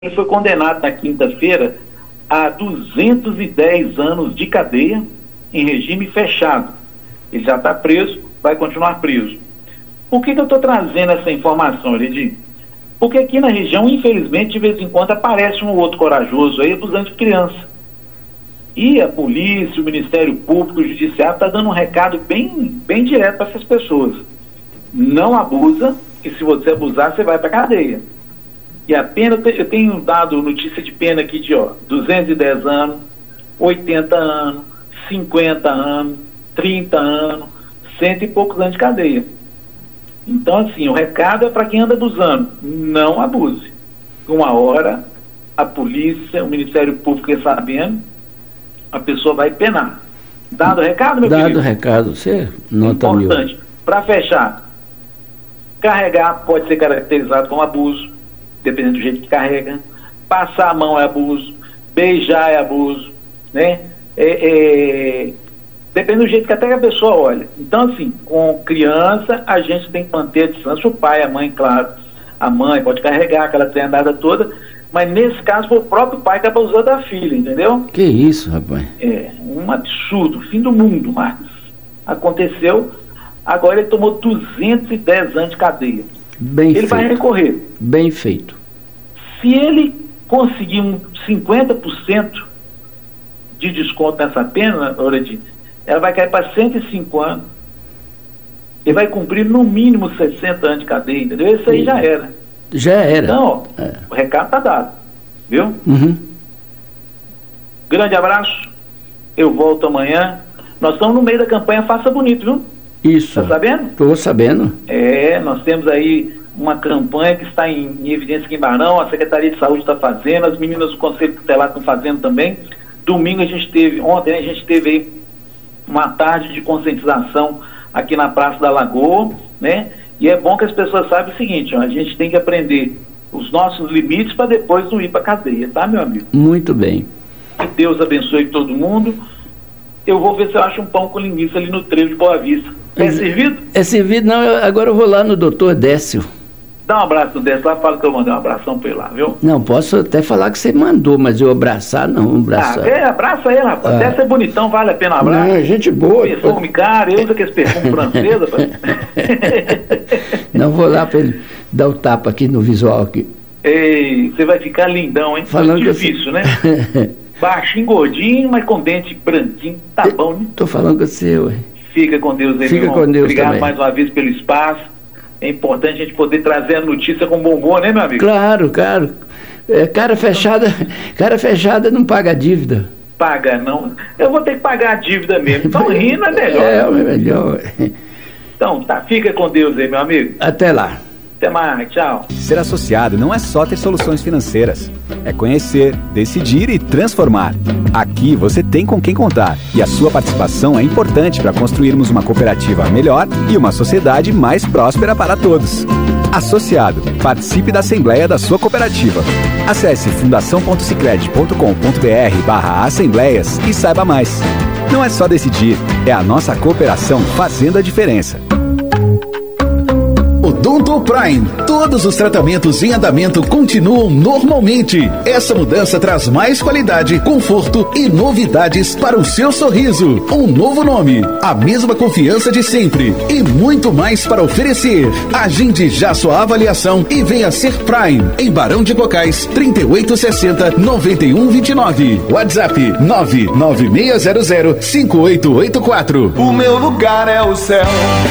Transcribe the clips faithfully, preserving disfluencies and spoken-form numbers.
Ele foi condenado na quinta-feira a duzentos e dez anos de cadeia em regime fechado. Ele já está preso, vai continuar preso. Por que que eu estou trazendo essa informação, Ledi? Porque aqui na região, infelizmente, de vez em quando aparece um outro corajoso aí abusando de criança. E a polícia, o Ministério Público, o Judiciário está dando um recado bem, bem direto para essas pessoas. Não abusa, que se você abusar, você vai para a cadeia. E a pena, eu tenho dado notícia de pena aqui de ó, duzentos e dez anos, oitenta anos, cinquenta anos, trinta anos, cento e poucos anos de cadeia. Então, assim, o recado é para quem anda abusando, não abuse. Uma hora, a polícia, o Ministério Público sabendo, a pessoa vai penar. Dado o recado, meu Dado querido? Dado o recado, você nota mil. Importante. Para fechar, carregar pode ser caracterizado como abuso, dependendo do jeito que carrega. Passar a mão é abuso, beijar é abuso, né? É, é, depende do jeito que até a pessoa olha. Então, assim, com criança, a gente tem que manter a distância. O pai, a mãe, claro. A mãe pode carregar aquela treinada toda, mas nesse caso foi o próprio pai que abusou da filha, entendeu? Que isso, rapaz? É, um absurdo, fim do mundo, Marcos. Aconteceu, agora ele tomou duzentos e dez anos de cadeia. Bem ele feito. vai recorrer. Bem feito. Se ele conseguir um cinquenta por cento de desconto nessa pena, Oredi, ela vai cair para cento e cinco anos. Ele vai cumprir no mínimo sessenta anos de cadeia, entendeu? Isso aí já era. Já era. Então, ó, é. o recado está dado, viu? Uhum. Grande abraço, eu volto amanhã. Nós estamos no meio da campanha Faça Bonito, viu? Isso. Tá sabendo? Estou sabendo. É, nós temos aí uma campanha que está em, em evidência aqui em Barão, a Secretaria de Saúde está fazendo, as meninas do Conselho Tutelar estão fazendo também. Domingo a gente teve, ontem a gente teve aí uma tarde de conscientização aqui na Praça da Lagoa, né? E é bom que as pessoas saibam o seguinte, ó, a gente tem que aprender os nossos limites para depois não ir para cadeia, tá, meu amigo? Muito bem. Que Deus abençoe todo mundo. Eu vou ver se eu acho um pão com linguiça ali no trevo de Boa Vista. É, é servido? É servido, não. Eu, agora eu vou lá no doutor Décio. Dá um abraço no Décio lá, fala que eu mandei um abração pra ele lá, viu? Não, posso até falar que você mandou, mas eu abraçar, não, abraçar. Ah, é, abraça ele, rapaz. Ah. Décio é bonitão, vale a pena um abraço. Não, gente boa. Perfume caro, eu uso aqueles perfumes franceses, rapaz. Não, vou lá pra ele dar o tapa aqui no visual aqui. Ei, você vai ficar lindão, hein? Falando Muito difícil, né? Baixinho, gordinho, mas com dente branquinho, tá eu, bom, né? Tô falando com você, ué. Fica com Deus aí, Fica meu com Deus Obrigado também. mais uma vez pelo espaço. É importante a gente poder trazer a notícia com bom humor, né, meu amigo? Claro, claro. É, cara fechada, cara fechada não paga dívida. Paga, não. Eu vou ter que pagar a dívida mesmo. Então rindo é melhor. É, é melhor. Então, tá. Fica com Deus aí, meu amigo. Até lá. Até mais, tchau. Ser associado não é só ter soluções financeiras. É conhecer, decidir e transformar. Aqui você tem com quem contar. E a sua participação é importante para construirmos uma cooperativa melhor e uma sociedade mais próspera para todos. Associado, participe da Assembleia da sua cooperativa. Acesse fundação ponto sicredi ponto com ponto br barra assembleias e saiba mais. Não é só decidir, é a nossa cooperação fazendo a diferença. Odonto Prime. Todos os tratamentos em andamento continuam normalmente. Essa mudança traz mais qualidade, conforto e novidades para o seu sorriso. Um novo nome, a mesma confiança de sempre e muito mais para oferecer. Agende já sua avaliação e venha ser Prime em Barão de Cocais, trinta e oito sessenta, noventa e um vinte e nove. WhatsApp nove nove seis zero zero cinco oito oito quatro. O meu lugar é o céu.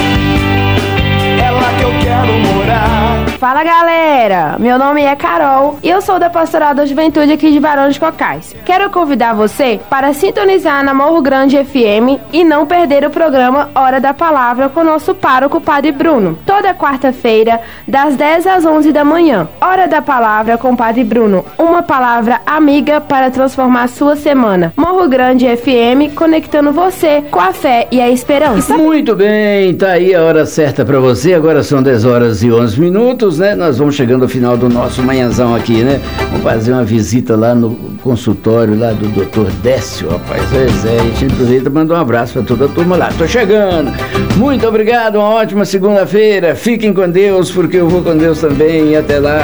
É lá que eu quero morar. Fala, galera, meu nome é Carol e eu sou da Pastoral da Juventude aqui de Barão de Cocais. Quero convidar você para sintonizar na Morro Grande F M e não perder o programa Hora da Palavra com o nosso pároco Padre Bruno, toda quarta-feira das dez às onze da manhã. Hora da Palavra com Padre Bruno, uma palavra amiga para transformar sua semana. Morro Grande F M, conectando você com a fé e a esperança. Muito bem, tá aí a hora certa para você. Agora são dez horas e onze minutos, né? Nós vamos chegando ao final do nosso manhãzão aqui, né? Vamos fazer uma visita lá no consultório lá do doutor Décio, rapaz. Pois é, a gente aproveita e manda um abraço para toda a turma lá. Tô chegando. Muito obrigado, uma ótima segunda-feira. Fiquem com Deus, porque eu vou com Deus também. E até lá.